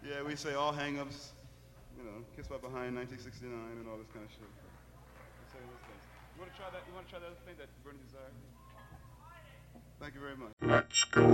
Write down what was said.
Yeah, we say all hang-ups, you know, Kiss by Behind 1969 and all this kind of shit. We say those things. You want to try that? You want to try that other thing that Bernie desired? Thank you very much. Let's go.